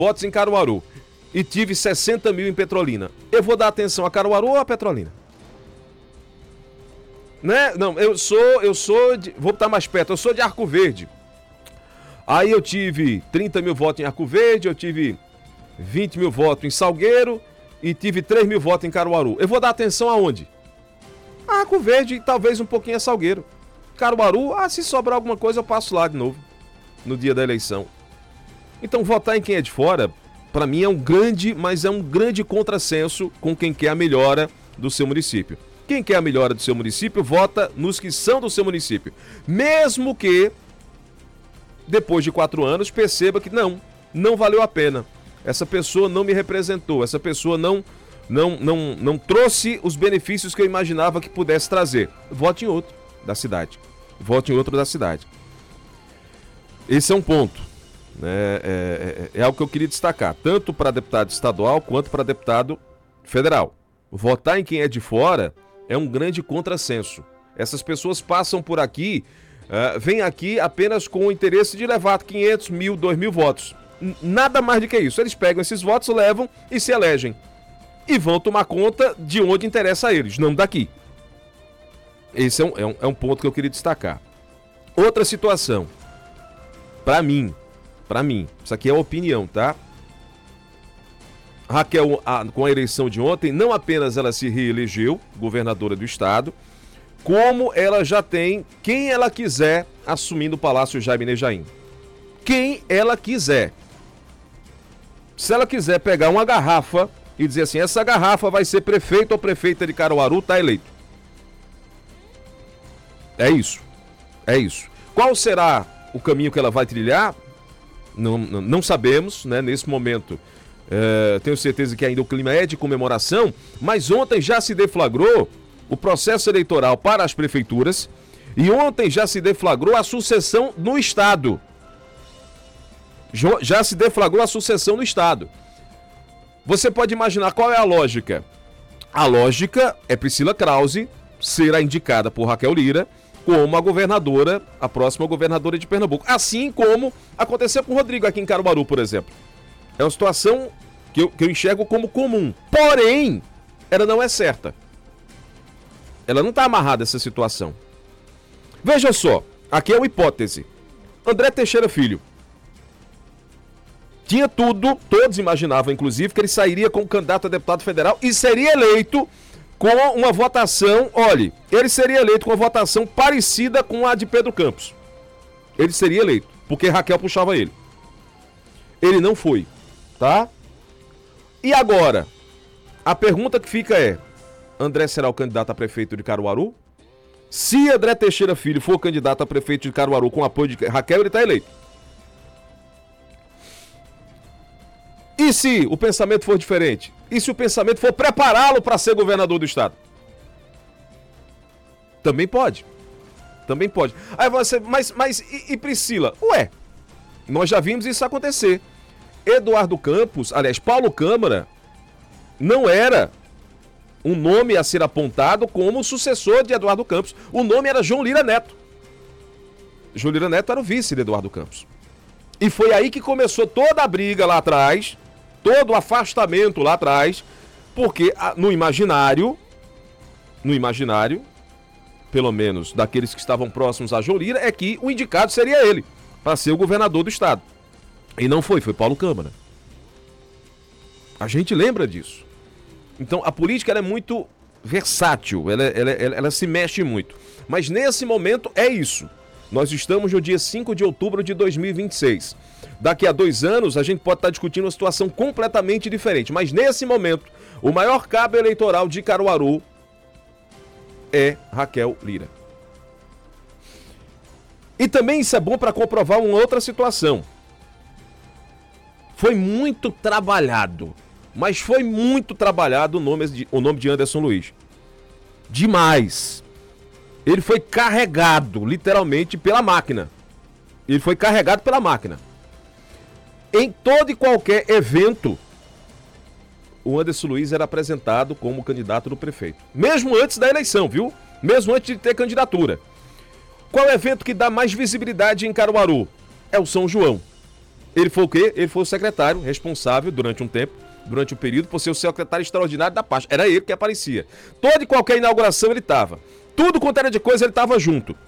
votos em Caruaru e tive 60 mil em Petrolina, eu vou dar atenção a Caruaru ou a Petrolina? Né? Não, vou botar mais perto, eu sou de Arco Verde. Aí eu tive 30 mil votos em Arco Verde, eu tive 20 mil votos em Salgueiro e tive 3 mil votos em Caruaru. Eu vou dar atenção aonde? Arco Verde e talvez um pouquinho a Salgueiro. Caruaru, se sobrar alguma coisa eu passo lá de novo, no dia da eleição. Então votar em quem é de fora, para mim é um grande contrassenso com quem quer a melhora do seu município. Quem quer a melhora do seu município, vota nos que são do seu município. Mesmo que, depois de 4 anos, perceba que não valeu a pena. Essa pessoa não me representou, essa pessoa não trouxe os benefícios que eu imaginava que pudesse trazer. Vote em outro da cidade. Vote em outro da cidade. Esse é um ponto. É algo que eu queria destacar, tanto para deputado estadual quanto para deputado federal. Votar em quem é de fora é um grande contrassenso. Essas pessoas passam por aqui, vêm aqui apenas com o interesse de levar 500, 1.000, 2.000 votos. Nada mais do que isso. Eles pegam esses votos, levam e se elegem. E vão tomar conta de onde interessa a eles, não daqui. Esse é um ponto que eu queria destacar. Outra situação. Para mim, isso aqui é opinião, tá? Raquel, com a eleição de ontem, não apenas ela se reelegeu governadora do estado, como ela já tem quem ela quiser assumindo o Palácio Jaime Nejaim. Quem ela quiser. Se ela quiser pegar uma garrafa e dizer assim, essa garrafa vai ser prefeito ou prefeita de Caruaru, tá eleito. É isso. Qual será o caminho que ela vai trilhar? Não sabemos, né? Nesse momento, tenho certeza que ainda o clima é de comemoração, mas ontem já se deflagrou o processo eleitoral para as prefeituras e ontem já se deflagrou a sucessão no estado. Já se deflagrou a sucessão no estado. Você pode imaginar qual é a lógica. A lógica é Priscila Krause ser a indicada por Raquel Lira como a próxima governadora de Pernambuco. Assim como aconteceu com o Rodrigo aqui em Caruaru, por exemplo. É uma situação que eu enxergo como comum. Porém, ela não é certa. Ela não está amarrada a essa situação. Veja só, aqui é uma hipótese. André Teixeira Filho. Tinha tudo, todos imaginavam, inclusive, que ele sairia como candidato a deputado federal e seria eleito com uma votação, ele seria eleito com uma votação parecida com a de Pedro Campos. Ele seria eleito, porque Raquel puxava ele. Ele não foi, tá? E agora, a pergunta que fica é, André será o candidato a prefeito de Caruaru? Se André Teixeira Filho for candidato a prefeito de Caruaru com apoio de Raquel, ele está eleito. E se o pensamento for diferente? E se o pensamento for prepará-lo para ser governador do estado? Também pode. Aí você, mas e Priscila? Nós já vimos isso acontecer. Eduardo Campos, aliás, Paulo Câmara, não era um nome a ser apontado como sucessor de Eduardo Campos. O nome era João Lira Neto. João Lira Neto era o vice de Eduardo Campos. E foi aí que começou toda a briga lá atrás, todo o afastamento lá atrás, porque no imaginário, pelo menos daqueles que estavam próximos a João Lira, é que o indicado seria ele, para ser o governador do estado. E não foi Paulo Câmara. A gente lembra disso. Então a política ela é muito versátil, ela se mexe muito. Mas nesse momento é isso. Nós estamos no dia 5 de outubro de 2026. Daqui a 2 anos, a gente pode estar discutindo uma situação completamente diferente. Mas nesse momento, o maior cabo eleitoral de Caruaru é Raquel Lira. E também isso é bom para comprovar uma outra situação. Foi muito trabalhado, mas foi muito trabalhado o nome de Anderson Luiz. Demais. Ele foi carregado, literalmente, pela máquina. Em todo e qualquer evento, o Anderson Luiz era apresentado como candidato do prefeito. Mesmo antes da eleição, viu? Mesmo antes de ter candidatura. Qual é o evento que dá mais visibilidade em Caruaru? É o São João. Ele foi o quê? Ele foi o secretário responsável durante um tempo, durante um período, por ser o secretário extraordinário da pasta. Era ele que aparecia. Toda e qualquer inauguração ele estava. Tudo quanto era de coisa ele estava junto.